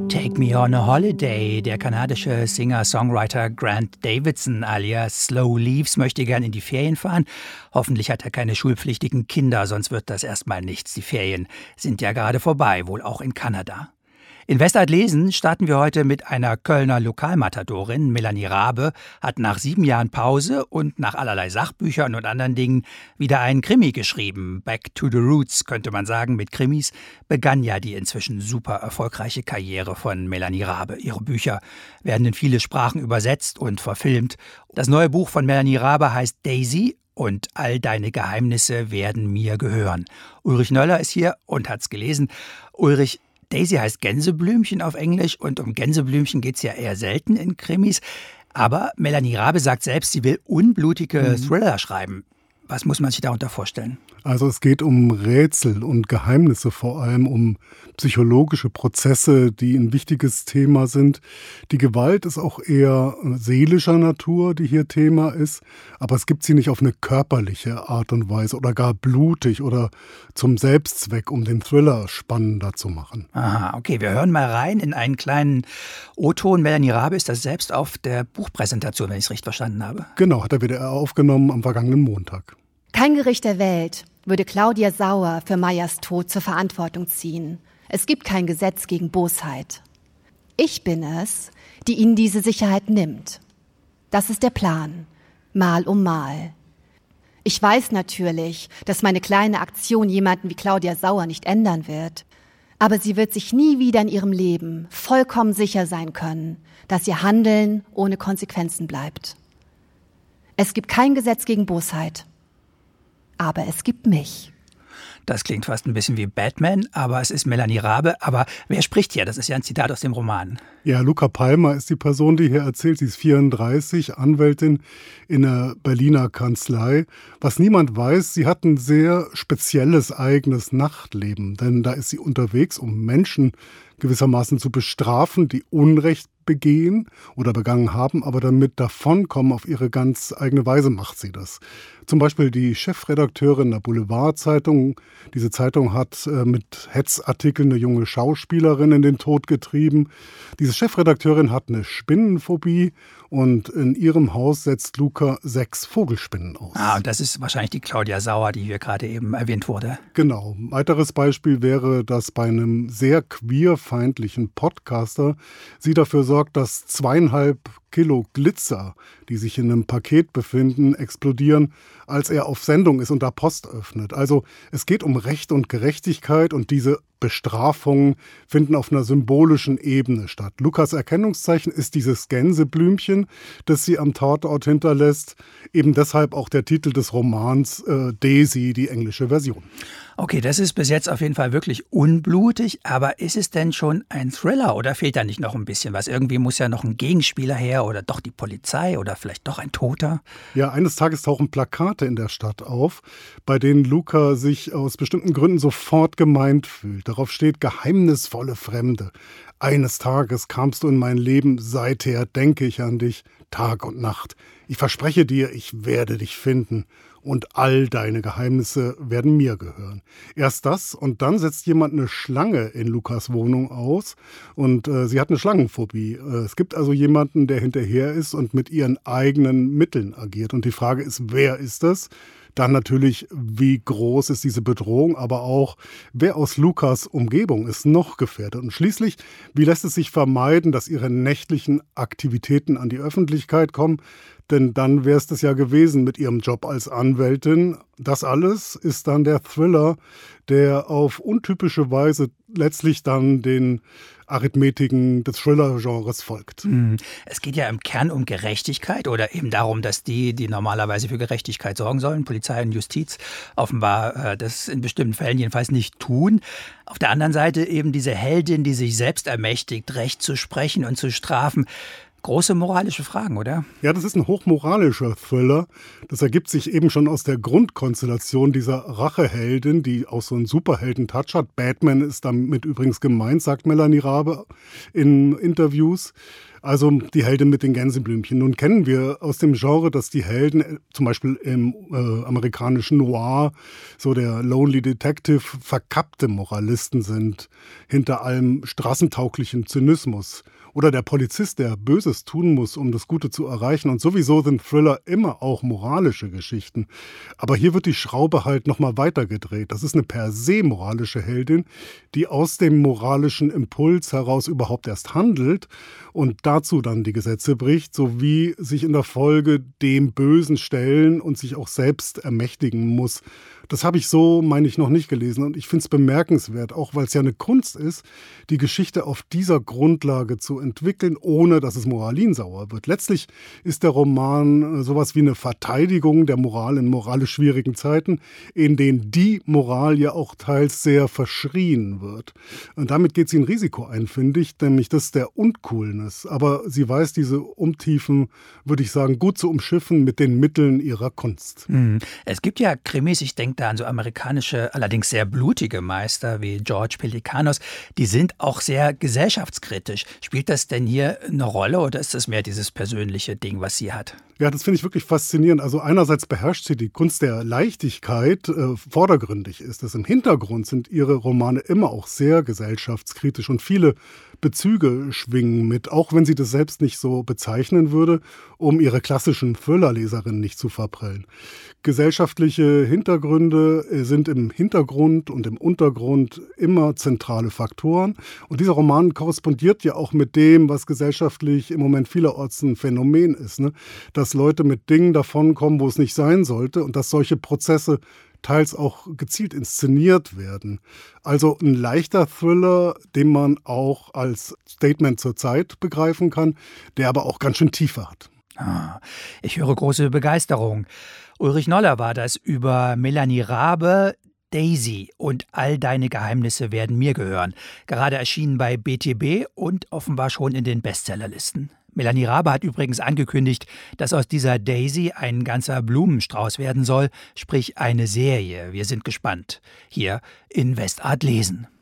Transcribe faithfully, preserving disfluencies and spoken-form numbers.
Take Me on a Holiday. Der kanadische Singer-Songwriter Grant Davidson alias Slow Leaves möchte gern in die Ferien fahren. Hoffentlich hat er keine schulpflichtigen Kinder, sonst wird das erstmal nichts. Die Ferien sind ja gerade vorbei, wohl auch in Kanada. In Westart lesen starten wir heute mit einer Kölner Lokalmatadorin. Melanie Rabe hat nach sieben Jahren Pause und nach allerlei Sachbüchern und anderen Dingen wieder einen Krimi geschrieben. Back to the Roots, könnte man sagen. Mit Krimis begann ja die inzwischen super erfolgreiche Karriere von Melanie Rabe. Ihre Bücher werden in viele Sprachen übersetzt und verfilmt. Das neue Buch von Melanie Rabe heißt Daisy und all deine Geheimnisse werden mir gehören. Ulrich Nöller ist hier und hat's gelesen. Ulrich, Daisy heißt Gänseblümchen auf Englisch und um Gänseblümchen geht's ja eher selten in Krimis. Aber Melanie Rabe sagt selbst, sie will unblutige mhm. Thriller schreiben. Was muss man sich darunter vorstellen? Also es geht um Rätsel und Geheimnisse, vor allem um psychologische Prozesse, die ein wichtiges Thema sind. Die Gewalt ist auch eher seelischer Natur, die hier Thema ist. Aber es gibt sie nicht auf eine körperliche Art und Weise oder gar blutig oder zum Selbstzweck, um den Thriller spannender zu machen. Aha, okay, wir hören mal rein in einen kleinen O-Ton. Melanie Rabe ist das selbst auf der Buchpräsentation, wenn ich es richtig verstanden habe. Genau, hat er wieder aufgenommen am vergangenen Montag. Kein Gericht der Welt würde Claudia Sauer für Meyers Tod zur Verantwortung ziehen. Es gibt kein Gesetz gegen Bosheit. Ich bin es, die ihnen diese Sicherheit nimmt. Das ist der Plan, Mal um Mal. Ich weiß natürlich, dass meine kleine Aktion jemanden wie Claudia Sauer nicht ändern wird. Aber sie wird sich nie wieder in ihrem Leben vollkommen sicher sein können, dass ihr Handeln ohne Konsequenzen bleibt. Es gibt kein Gesetz gegen Bosheit. Aber es gibt mich. Das klingt fast ein bisschen wie Batman, aber es ist Melanie Rabe. Aber wer spricht hier? Das ist ja ein Zitat aus dem Roman. Ja, Luca Palmer ist die Person, die hier erzählt. Sie ist vierunddreißig, Anwältin in einer Berliner Kanzlei. Was niemand weiß, sie hat ein sehr spezielles eigenes Nachtleben. Denn da ist sie unterwegs, um Menschen gewissermaßen zu bestrafen, die Unrecht begehen oder begangen haben, aber damit davonkommen auf ihre ganz eigene Weise macht sie das. Zum Beispiel die Chefredakteurin der Boulevardzeitung. Diese Zeitung hat äh, mit Hetzartikeln eine junge Schauspielerin in den Tod getrieben. Diese Chefredakteurin hat eine Spinnenphobie und in ihrem Haus setzt Luca sechs Vogelspinnen aus. Ah, und das ist wahrscheinlich die Claudia Sauer, die hier gerade eben erwähnt wurde. Genau. Ein weiteres Beispiel wäre, dass bei einem sehr queerfeindlichen Podcaster sie dafür sorgt, dass zweieinhalb Kilo Glitzer, die sich in einem Paket befinden, explodieren, als er auf Sendung ist und da Post öffnet. Also es geht um Recht und Gerechtigkeit und diese Bestrafungen finden auf einer symbolischen Ebene statt. Lukas Erkennungszeichen ist dieses Gänseblümchen, das sie am Tatort hinterlässt. Eben deshalb auch der Titel des Romans äh, Daisy, die englische Version. Okay, das ist bis jetzt auf jeden Fall wirklich unblutig, aber ist es denn schon ein Thriller oder fehlt da nicht noch ein bisschen was? Irgendwie muss ja noch ein Gegenspieler her oder doch die Polizei oder vielleicht doch ein Toter? Ja, eines Tages tauchen Plakate in der Stadt auf, bei denen Luca sich aus bestimmten Gründen sofort gemeint fühlt. Darauf steht geheimnisvolle Fremde. Eines Tages kamst du in mein Leben, seither denke ich an dich, Tag und Nacht. Ich verspreche dir, ich werde dich finden. Und all deine Geheimnisse werden mir gehören. Erst das und dann setzt jemand eine Schlange in Lukas Wohnung aus und äh, sie hat eine Schlangenphobie. Äh, es gibt also jemanden, der hinterher ist und mit ihren eigenen Mitteln agiert. Und die Frage ist, wer ist das? Dann natürlich, wie groß ist diese Bedrohung, aber auch, wer aus Lukas Umgebung ist noch gefährdet. Und schließlich, wie lässt es sich vermeiden, dass ihre nächtlichen Aktivitäten an die Öffentlichkeit kommen? Denn dann wäre es das ja gewesen mit ihrem Job als Anwältin. Das alles ist dann der Thriller, der auf untypische Weise letztlich dann den Arithmetiken des Thriller-Genres folgt. Es geht ja im Kern um Gerechtigkeit oder eben darum, dass die, die normalerweise für Gerechtigkeit sorgen sollen, Polizei und Justiz, offenbar äh, das in bestimmten Fällen jedenfalls nicht tun. Auf der anderen Seite eben diese Heldin, die sich selbst ermächtigt, Recht zu sprechen und zu strafen. Große moralische Fragen, oder? Ja, das ist ein hochmoralischer Thriller. Das ergibt sich eben schon aus der Grundkonstellation dieser Racheheldin, die auch so einen Superhelden-Touch hat. Batman ist damit übrigens gemeint, sagt Melanie Rabe in Interviews. Also die Heldin mit den Gänseblümchen. Nun kennen wir aus dem Genre, dass die Helden äh, zum Beispiel im äh, amerikanischen Noir, so der Lonely Detective, verkappte Moralisten sind, hinter allem straßentauglichen Zynismus. Oder der Polizist, der Böses tun muss, um das Gute zu erreichen. Und sowieso sind Thriller immer auch moralische Geschichten. Aber hier wird die Schraube halt nochmal weitergedreht. Das ist eine per se moralische Heldin, die aus dem moralischen Impuls heraus überhaupt erst handelt und dazu dann die Gesetze bricht, sowie sich in der Folge dem Bösen stellen und sich auch selbst ermächtigen muss. Das habe ich so, meine ich, noch nicht gelesen. Und ich finde es bemerkenswert, auch weil es ja eine Kunst ist, die Geschichte auf dieser Grundlage zu entwickeln, ohne dass es moralinsauer wird. Letztlich ist der Roman sowas wie eine Verteidigung der Moral in moralisch schwierigen Zeiten, in denen die Moral ja auch teils sehr verschrien wird. Und damit geht sie ein Risiko ein, finde ich, nämlich das der Uncoolness. Aber sie weiß, diese Untiefen, würde ich sagen, gut zu umschiffen mit den Mitteln ihrer Kunst. Es gibt ja Krimis, ich denke da an so amerikanische, allerdings sehr blutige Meister wie George Pelikanos, die sind auch sehr gesellschaftskritisch. Spielt das denn hier eine Rolle oder ist das mehr dieses persönliche Ding, was sie hat? Ja, das finde ich wirklich faszinierend. Also einerseits beherrscht sie die Kunst der Leichtigkeit, äh, vordergründig ist es. Im Hintergrund sind ihre Romane immer auch sehr gesellschaftskritisch und viele Bezüge schwingen mit, auch wenn sie das selbst nicht so bezeichnen würde, um ihre klassischen Thriller-Leserinnen nicht zu verprellen. Gesellschaftliche Hintergründe sind im Hintergrund und im Untergrund immer zentrale Faktoren. Und dieser Roman korrespondiert ja auch mit dem, was gesellschaftlich im Moment vielerorts ein Phänomen ist, ne? Dass Leute mit Dingen davonkommen, wo es nicht sein sollte und dass solche Prozesse teils auch gezielt inszeniert werden. Also ein leichter Thriller, den man auch als Statement zur Zeit begreifen kann, der aber auch ganz schön Tiefe hat. Ah, ich höre große Begeisterung. Ulrich Noller war das über Melanie Rabe, Daisy und all deine Geheimnisse werden mir gehören. Gerade erschienen bei B T B und offenbar schon in den Bestsellerlisten. Melanie Rabe hat übrigens angekündigt, dass aus dieser Daisy ein ganzer Blumenstrauß werden soll, sprich eine Serie. Wir sind gespannt. Hier in Westart lesen.